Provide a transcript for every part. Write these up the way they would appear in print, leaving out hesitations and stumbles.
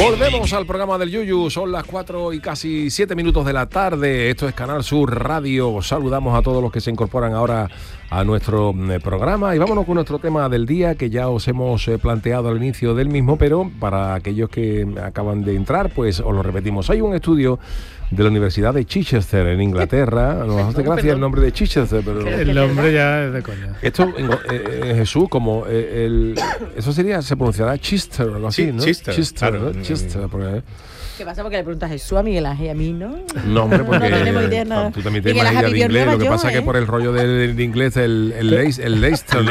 Volvemos al programa del Yuyu, son las 4 y casi 7 minutos de la tarde, esto es Canal Sur Radio, saludamos a todos los que se incorporan ahora a nuestro programa y vámonos con nuestro tema del día que ya os hemos planteado al inicio del mismo, pero para aquellos que acaban de entrar, pues os lo repetimos. Hay un estudio de la Universidad de Chichester en Inglaterra, nos hace gracia el nombre de Chichester, pero el nombre ya es de coña. Esto, Jesús, como eso sería, se pronunciará Chichester o algo así, ¿no? Chichester, claro, ¿no? Chichester, porque, ¿qué pasa? Porque le preguntas a Jesús, a Miguel Ángel y a mí, ¿no? No, hombre, porque no tenemos idea, nada. Tú también tienes más idea de inglés. Lo que pasa es que por el rollo del inglés, el Leicester,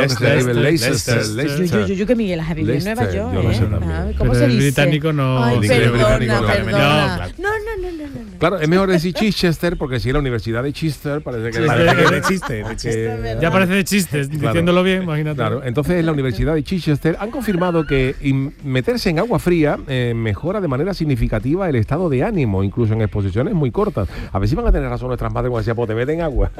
Yo que Miguel Ángel vivió en Nueva York, yo no sé también. ¿Cómo se el dice? Británico no. Ay, perdona. No. Claro, es mejor decir Chichester porque si es la Universidad de Chester parece que de chiste. Ya parece de chistes, claro, diciéndolo bien, imagínate. Claro, entonces en la Universidad de Chichester han confirmado que meterse en agua fría mejora de manera significativa el estado de ánimo, incluso en exposiciones muy cortas. A ver si van a tener razón nuestras madres cuando decían, pues te meten agua.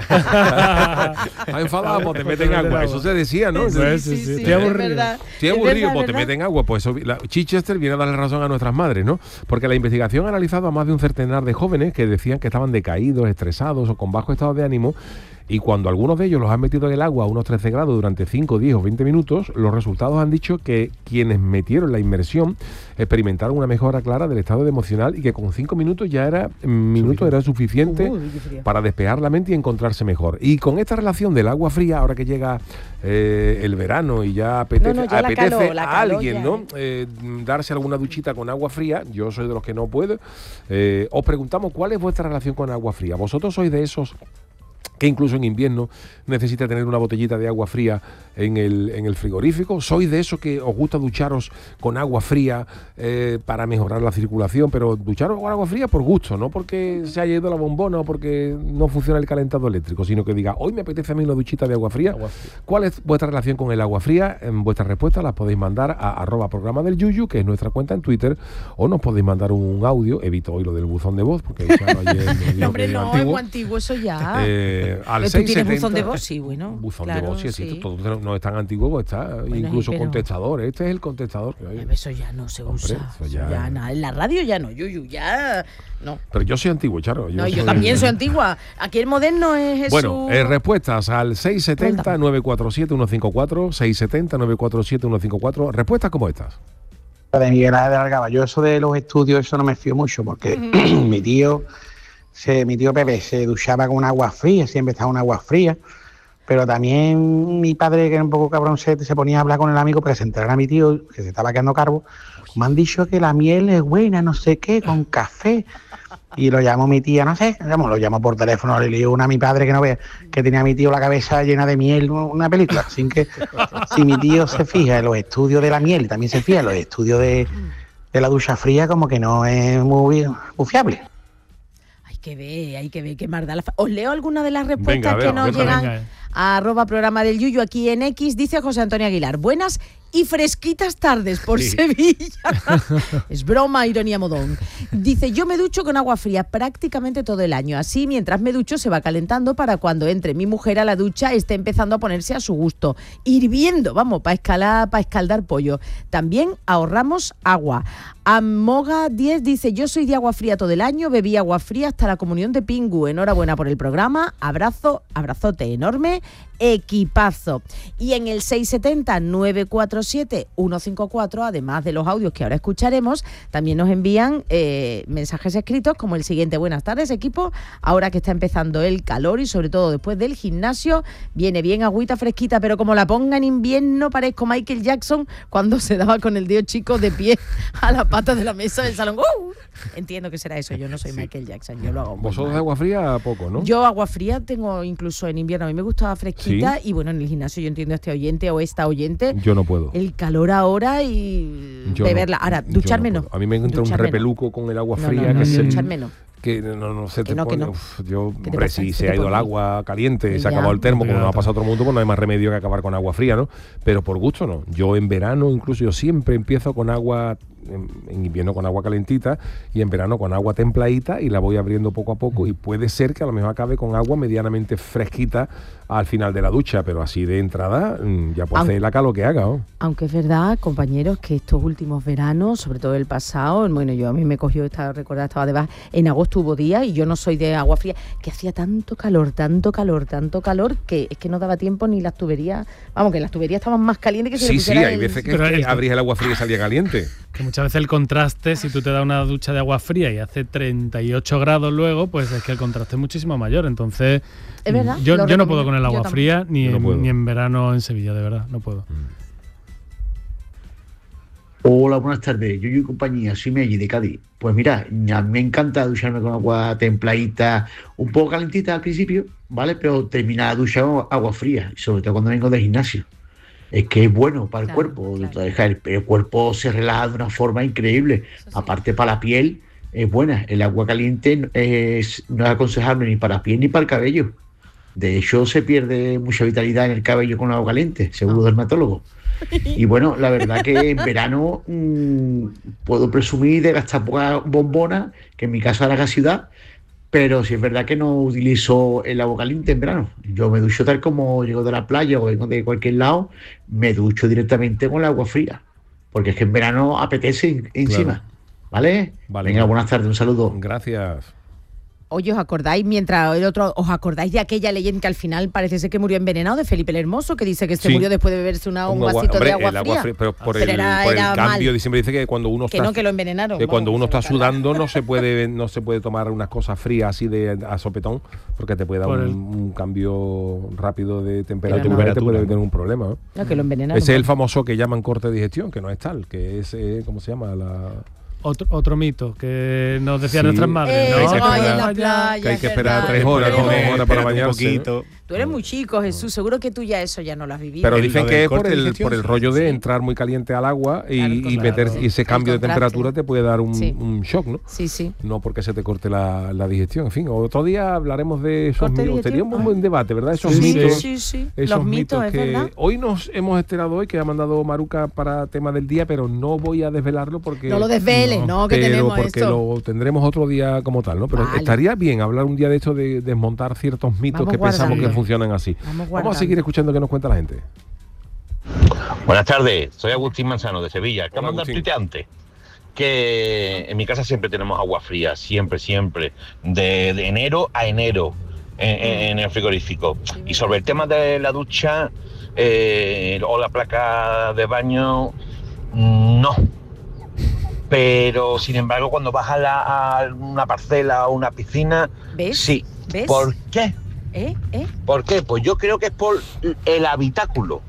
Está enfadado, pues te meten agua. Eso se decía, ¿no? Sí, estoy aburrido. Estoy aburrido, pues te meten agua. Pues eso, Chichester viene a darle razón a nuestras madres, ¿no? Porque la investigación ha analizado a más de un centenar de jóvenes que decían que estaban decaídos, estresados o con bajo estado de ánimo, y cuando algunos de ellos los han metido en el agua a unos 13 grados durante 5, 10 o 20 minutos, los resultados han dicho que quienes metieron la inmersión experimentaron una mejora clara del estado emocional y que con 5 minutos ya era suficiente para despejar la mente y encontrarse mejor. Y con esta relación del agua fría, ahora que llega el verano y ya apetece a alguien, ¿no? Darse alguna duchita con agua fría, yo soy de los que no puedo, os preguntamos cuál es vuestra relación con agua fría. ¿Vosotros sois de esos que incluso en invierno necesita tener una botellita de agua fría en el frigorífico? ¿Sois de esos que os gusta ducharos con agua fría para mejorar la circulación, pero ducharos con agua fría por gusto, no porque se haya ido la bombona o porque no funciona el calentador eléctrico, sino que diga, hoy me apetece a mí una duchita de agua fría? ¿Cuál es vuestra relación con el agua fría? En vuestras respuestas las podéis mandar a @programa del Yuyu, que es nuestra cuenta en Twitter, o nos podéis mandar un audio. Evito hoy lo del buzón de voz, porque no, hombre, no, es muy antiguo eso ya. Al ¿Tú 670, tienes buzón de voz? Sí, bueno. Buzón claro, de voz, sí existe. sí. Todo no es tan antiguo, pues está incluso contestador. Este es el contestador. Eso ya no se usa. Ya nada. En la radio ya no, Yuyu, ya no. Pero yo soy antiguo, Charo. Yo también soy antigua. Aquí el moderno es Jesús. Bueno, respuestas al 670-947-154, 670-947-154. Respuestas como estas. De Miguel Ángel de Algaba. Yo eso de los estudios, eso no me fío mucho, porque mi tío Pepe se duchaba con agua fría, siempre estaba con agua fría, pero también mi padre, que era un poco cabrón, se ponía a hablar con el amigo para que se enterara a mi tío, que se estaba quedando calvo. Me han dicho que la miel es buena, no sé qué, con café. Y lo llamó mi tía, no sé, lo llamó por teléfono, le digo a mi padre que no vea, que tenía a mi tío la cabeza llena de miel, una película. Así que si mi tío se fija en los estudios de la miel, también se fija en los estudios de la ducha fría, como que no es muy fiable. Hay que ver qué más da la Os leo algunas de las respuestas que nos llegan a @programa del Yuyu aquí en X. Dice José Antonio Aguilar, buenas y fresquitas tardes por Sevilla. Es broma, ironía modón. Dice, yo me ducho con agua fría prácticamente todo el año. Así, mientras me ducho, se va calentando para cuando entre mi mujer a la ducha esté empezando a ponerse a su gusto. Hirviendo, vamos, para escaldar pollo. También ahorramos agua. Amoga 10 dice, yo soy de agua fría todo el año, bebí agua fría hasta la comunión de Pingu. Enhorabuena por el programa, abrazote enorme, equipazo. Y en el 670-947-154, además de los audios que ahora escucharemos, también nos envían mensajes escritos como el siguiente. Buenas tardes, equipo. Ahora que está empezando el calor y sobre todo después del gimnasio, viene bien agüita fresquita, pero como la ponga en invierno parezco Michael Jackson cuando se daba con el dedo chico de pie a la pata de la mesa del salón. Entiendo que será eso, yo no soy Michael Jackson, yo lo hago. ¿Vosotros de agua fría poco, no? Yo agua fría tengo incluso en invierno, a mí me gusta fresquita. Y bueno, en el gimnasio yo entiendo a este oyente o esta oyente. Yo no puedo. El calor ahora y beberla. Ahora, ducharme no. A mí me entra un repeluco con el agua fría. Ducharme no. Que no se te pone. Yo, ¿Qué te hombre, pasa? si se ha ido el agua caliente, se ha acabado el termo, como nos ha pasado a todo el mundo, pues no hay más remedio que acabar con agua fría, ¿no? Pero por gusto no. Yo en verano, incluso yo siempre empiezo con agua en invierno con agua calentita y en verano con agua templadita, y la voy abriendo poco a poco, y puede ser que a lo mejor acabe con agua medianamente fresquita al final de la ducha, pero así de entrada ya puede hacer la calor que haga, ¿no? Aunque es verdad, compañeros, que estos últimos veranos, sobre todo el pasado, bueno, a mí me cogió, estaba de baja, en agosto hubo días, y yo no soy de agua fría, que hacía tanto calor, que es que no daba tiempo ni las tuberías, vamos, que las tuberías estaban más calientes que si le pusiera hay veces que abrís el agua fría y salía caliente. Que muchas veces el contraste, si tú te das una ducha de agua fría y hace 38 grados luego, pues es que el contraste es muchísimo mayor, entonces... Es verdad. Yo no puedo con el agua fría, ni en verano en Sevilla, de verdad, no puedo. Hola, buenas tardes. Yo y compañía, soy Meggy de Cádiz. Pues mira, a mí me encanta ducharme con agua templadita, un poco calentita al principio, ¿vale? Pero terminar duchando agua fría, sobre todo cuando vengo del gimnasio. Es que es bueno para el cuerpo. Claro. El cuerpo se relaja de una forma increíble. Aparte, para la piel es buena. El agua caliente no es aconsejable ni para la piel ni para el cabello. De hecho, se pierde mucha vitalidad en el cabello con agua caliente, según dermatólogo. Y bueno, la verdad que en verano puedo presumir de gastar poca bombona, que en mi casa era la ciudad, pero sí es verdad que no utilizo el agua caliente en verano. Yo me ducho tal como llego de la playa o vengo de cualquier lado, me ducho directamente con el agua fría, porque es que en verano apetece encima. Claro. ¿Vale? Venga, buenas tardes, un saludo. Gracias. Oye, ¿os acordáis, mientras el otro, os acordáis de aquella leyenda que al final parece ser que murió envenenado, de Felipe el Hermoso, que dice que murió después de beberse un vasito de agua fría? Pero por el cambio, siempre dice que cuando uno está... que lo envenenaron. Que cuando uno está sudando no se puede tomar unas cosas frías así a sopetón, porque te puede dar un cambio rápido de temperatura, te puede tener un problema. No, que lo envenenaron. Ese es el famoso que llaman corte de digestión, que no es tal, que es, ¿cómo se llama? Otro mito que nos decían nuestras madres, ¿no? Que hay que esperar 3 horas, 2 horas para bañarse. Tú eres muy chico, Jesús, seguro que tú ya eso ya no lo has vivido. Pero dicen que es por el rollo de entrar muy caliente al agua y meter ese cambio de temperatura te puede dar un shock, ¿no? Sí. No porque se te corte la digestión. En fin, otro día hablaremos de esos mitos. Sería un buen debate, ¿verdad? Esos mitos. Sí. Esos los mitos, es que verdad. hoy nos hemos enterado hoy, que ha mandado Maruca para tema del día, pero no voy a desvelarlo porque... No lo desveles, que tenemos porque esto. lo tendremos otro día como tal, ¿no? Pero estaría bien hablar un día de esto, de desmontar ciertos mitos que pensamos que funcionan así. Vamos a seguir escuchando qué nos cuenta la gente. Buenas tardes, soy Agustín Manzano de Sevilla. Que mandar antes que en mi casa siempre tenemos agua fría, siempre, de enero a enero en el frigorífico. Y sobre el tema de la ducha o la placa de baño, no. Pero, sin embargo, cuando vas a una parcela o una piscina, ¿ves? Sí. ¿Ves? ¿Por qué? ¿Por qué? Pues yo creo que es por el habitáculo.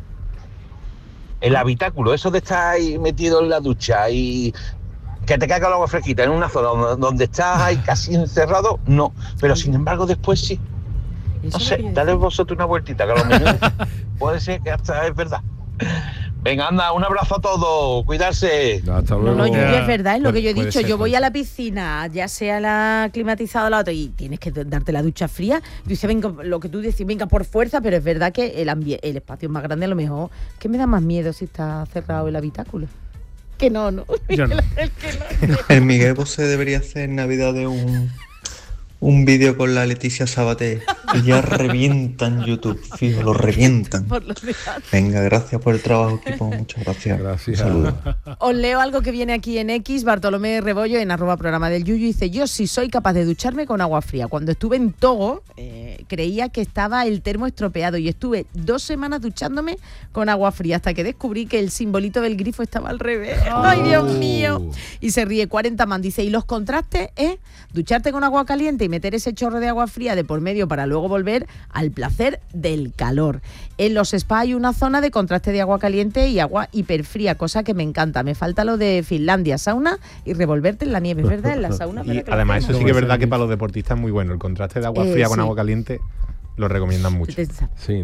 El habitáculo, eso de estar ahí metido en la ducha y que te caiga el agua fresquita en una zona donde estás ahí casi encerrado, no. Pero, sin embargo, después sí. No sé, dale vosotros una vueltita, que a lo mejor puede ser que hasta es verdad. Venga, anda, un abrazo a todos, cuidarse. Hasta luego. No, es verdad, es lo que yo he dicho. Yo voy a la piscina, ya sea la climatizada o la otra, y tienes que darte la ducha fría. Dice, venga, lo que tú decís, venga por fuerza, pero es verdad que el espacio es más grande, a lo mejor. ¿Qué me da más miedo si está cerrado el habitáculo? Que no. Yo no. El Miguel Bosé debería hacer en Navidad de un vídeo con la Leticia Sabaté y ya revientan YouTube, fijo, lo revientan. Venga, gracias por el trabajo, equipo, muchas gracias. Gracias. Saludos. Os leo algo que viene aquí en X, Bartolomé Rebollo, en @programa del Yuyu, dice: yo sí soy capaz de ducharme con agua fría. Cuando estuve en Togo, creía que estaba el termo estropeado y estuve 2 semanas duchándome con agua fría hasta que descubrí que el simbolito del grifo estaba al revés. ¡Ay, Dios mío! Y se ríe 40 man, dice, ¿y los contrastes? Ducharte con agua caliente y meter ese chorro de agua fría de por medio para luego volver al placer del calor. En los spas hay una zona de contraste de agua caliente y agua hiperfría, cosa que me encanta. Me falta lo de Finlandia, sauna y revolverte en la nieve, es verdad, en la sauna. Y además eso sí que es verdad que para los deportistas es muy bueno. El contraste de agua fría con agua caliente lo recomiendan mucho. Sí.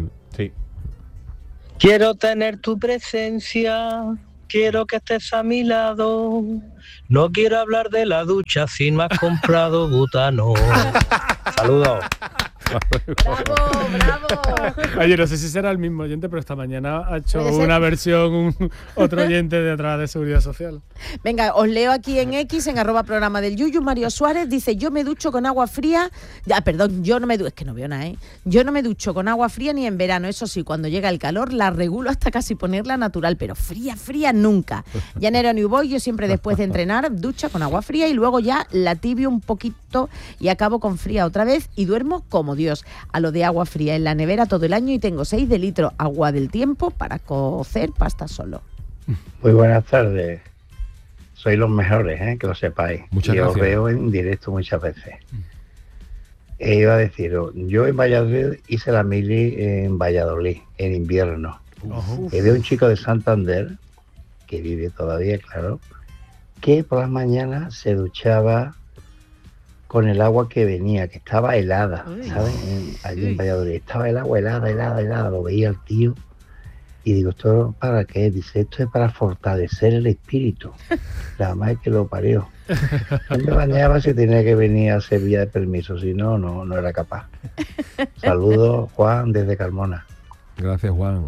Quiero tener tu presencia, quiero que estés a mi lado. No quiero hablar de la ducha si no has comprado butano. Saludos. ¡Bravo! Oye, no sé si será el mismo oyente, pero esta mañana ha hecho una versión otro oyente de atrás de Seguridad Social. Venga, os leo aquí en X, en @programa del Yuyu. Mario Suárez dice, yo me ducho con agua fría. Yo no me ducho, es que no veo nada, ¿eh? Yo no me ducho con agua fría ni en verano. Eso sí, cuando llega el calor la regulo hasta casi ponerla natural, pero fría nunca. Llanero New Boy, yo siempre después de entrenar ducha con agua fría y luego ya la tibio un poquito y acabo con fría otra vez y duermo como Dios. A lo de agua fría en la nevera todo el año y tengo 6 de litro agua del tiempo para cocer pasta solo. Muy buenas tardes. Sois los mejores, que lo sepáis. Muchas y gracias. Os veo en directo muchas veces. Iba a deciros, yo en Valladolid hice la mili en Valladolid, en invierno. Y de un chico de Santander, que vive todavía, claro, que por las mañanas se duchaba con el agua que venía, que estaba helada, ¿sabes? Allí en Valladolid. Estaba el agua helada, lo veía el tío. Y digo, ¿esto para qué? Dice, esto es para fortalecer el espíritu. La madre que lo parió. Él me bañaba si tenía que venir a Sevilla de permiso, si no, no era capaz. Saludos, Juan, desde Carmona. Gracias, Juan.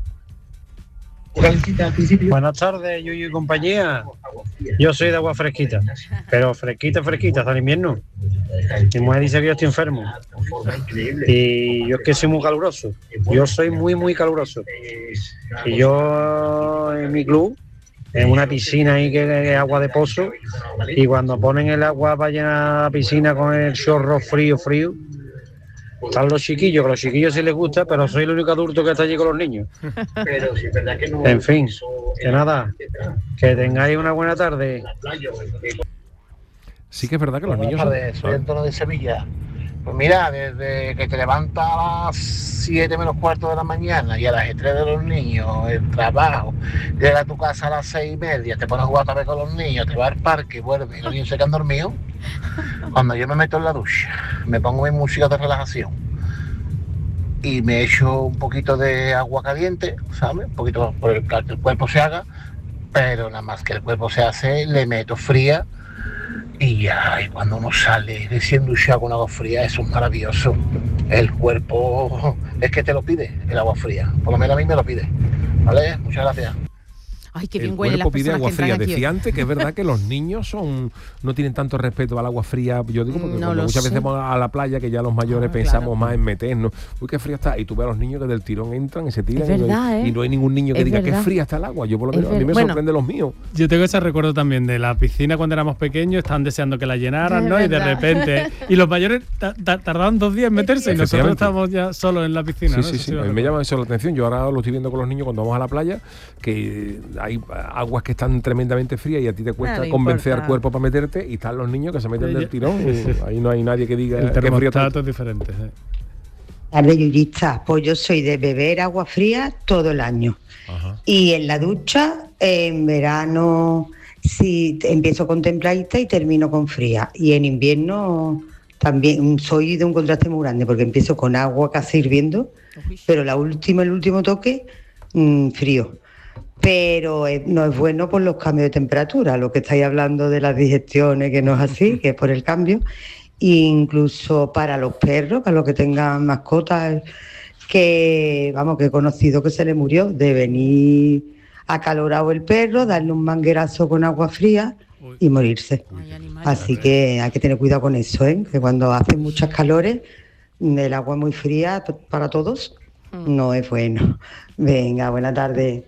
Buenas tardes, Yuyu y compañía. Yo soy de agua fresquita, pero fresquita hasta el invierno. Mi mujer dice que yo estoy enfermo. Y yo es que soy muy caluroso. Yo soy muy caluroso. Y yo en mi club, en una piscina ahí que es agua de pozo, y cuando ponen el agua para llenar la piscina con el chorro frío, están los chiquillos, que a los chiquillos sí les gusta, pero soy el único adulto que está allí con los niños. Pero si es verdad que no. En fin, que nada, que tengáis una buena tarde. Sí que es verdad que los niños... Buenas tardes, soy Antonio de Sevilla. Pues mira, desde que te levantas a las 7 menos cuarto de la mañana y a las 3 de los niños, el trabajo, llegas a tu casa a las 6:30, te pones a jugar otra vez con los niños, te vas al parque, vuelves y los niños se quedan dormidos. Cuando yo me meto en la ducha, me pongo mi música de relajación y me echo un poquito de agua caliente, ¿sabes? Un poquito por el que el cuerpo se haga, pero nada más que el cuerpo se hace, le meto fría. Y ya, y cuando uno sale recién duchado con agua fría, eso es maravilloso. El cuerpo es que te lo pide, el agua fría. Por lo menos a mí me lo pide. ¿Vale? Muchas gracias. Ay, qué bien el huele cuerpo las pide agua fría. aquí. Decía antes que es verdad que los niños no tienen tanto respeto al agua fría. Yo digo porque cuando muchas veces vamos a la playa, que ya los mayores pensamos más en meternos. Uy, qué fría está. Y tú ves a los niños que del tirón entran y se tiran. Verdad, y no hay ningún niño que diga que fría está el agua. Yo por lo menos a mí me sorprende los míos. Yo tengo ese recuerdo también de la piscina cuando éramos pequeños, estaban deseando que la llenaran, ¿no? Y de repente... Y los mayores tardaban 2 días en meterse y nosotros estábamos ya solos en la piscina. Sí. A mí me llama eso la atención. Yo ahora lo estoy viendo con los niños cuando vamos a la playa, que hay aguas que están tremendamente frías y a ti te cuesta convencer al cuerpo para meterte, y están los niños que se meten del tirón y ahí no hay nadie que diga el termostato es diferente. Tarde, yuyista, pues yo soy de beber agua fría todo el año. Ajá. Y en la ducha, en verano, sí, empiezo con templadita y termino con fría. Y en invierno también soy de un contraste muy grande, porque empiezo con agua casi hirviendo, pero el último toque, frío. Pero no es bueno por los cambios de temperatura, lo que estáis hablando de las digestiones, que no es así, que es por el cambio. Incluso para los perros, para los que tengan mascotas, que he conocido que se le murió de venir acalorado el perro, darle un manguerazo con agua fría y morirse. Así que hay que tener cuidado con eso, que cuando hacen muchas calores, el agua muy fría para todos no es bueno. Venga, buena tarde.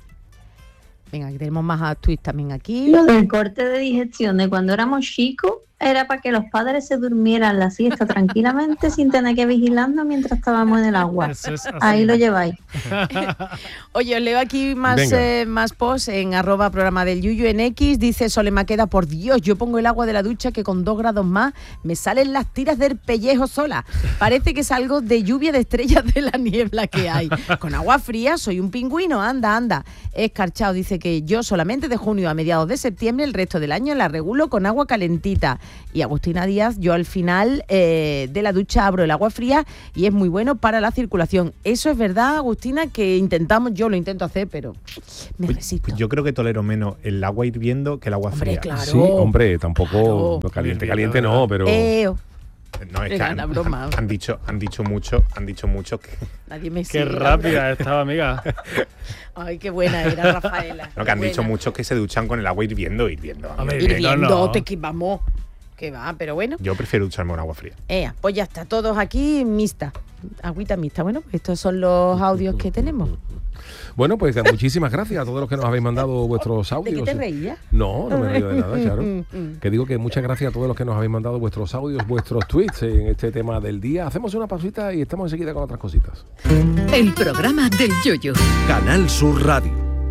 Venga, que tenemos más tweets también aquí. Lo del corte de digestión de cuando éramos chicos era para que los padres se durmieran la siesta tranquilamente sin tener que vigilarnos mientras estábamos en el agua. Ahí lo lleváis. Oye, os leo aquí más posts en @programa del Yuyu en X. Dice Sole Maqueda, por Dios, yo pongo el agua de la ducha que con 2 grados más me salen las tiras del pellejo sola. Parece que salgo de lluvia de estrellas de la niebla que hay. Con agua fría soy un pingüino, anda. Escarchado dice que yo solamente de junio a mediados de septiembre, el resto del año la regulo con agua calentita. Y Agustina Díaz, yo al final de la ducha abro el agua fría y es muy bueno para la circulación. Eso es verdad, Agustina, que yo lo intento hacer, pero me resisto. Yo creo que tolero menos el agua hirviendo que el agua fría. Claro. Sí, hombre, tampoco caliente no, pero... No, es que han dicho mucho que... Nadie me sigue. Qué rápida estaba, amiga. Ay, qué buena era Rafaela. No, que han dicho muchos que se duchan con el agua hirviendo. Hirviendo, vamos. Que va, pero bueno. Yo prefiero ducharme con agua fría. Pues ya está, todos aquí mixta. Agüita mixta. Bueno, pues estos son los audios que tenemos. Bueno, pues muchísimas gracias a todos los que nos habéis mandado vuestros audios. ¿De qué te reías? No me río de nada, claro. Que digo que muchas gracias a todos los que nos habéis mandado vuestros audios, vuestros tweets en este tema del día. Hacemos una pausita y estamos enseguida con otras cositas. El programa del Yoyo. Canal Sur Radio.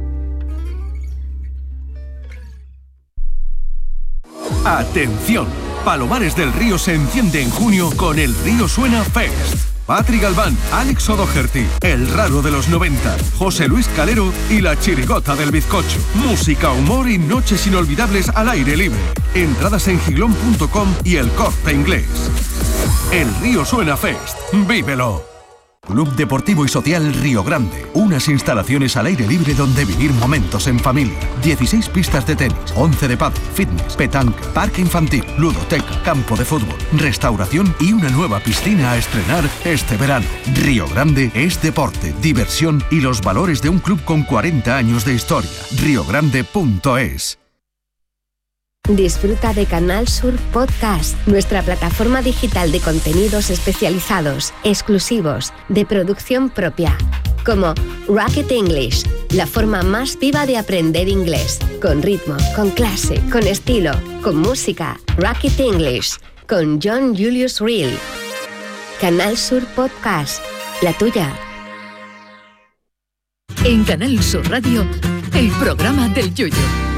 Atención, Palomares del Río se enciende en junio con el Río Suena Fest. Patri Galván, Alex O'Doherty, El Raro de los 90, José Luis Calero y La Chirigota del Bizcocho. Música, humor y noches inolvidables al aire libre. Entradas en giglón.com y El Corte Inglés. El Río Suena Fest. ¡Vívelo! Club Deportivo y Social Río Grande. Unas instalaciones al aire libre donde vivir momentos en familia. 16 pistas de tenis, 11 de pádel, fitness, petanca, parque infantil, ludoteca, campo de fútbol, restauración y una nueva piscina a estrenar este verano. Río Grande es deporte, diversión y los valores de un club con 40 años de historia. riogrande.es. Disfruta de Canal Sur Podcast, nuestra plataforma digital de contenidos especializados, exclusivos, de producción propia, como Rocket English, la forma más viva de aprender inglés, con ritmo, con clase, con estilo, con música. Rocket English, con John Julius Reel. Canal Sur Podcast, la tuya. En Canal Sur Radio, el programa del Yoyo.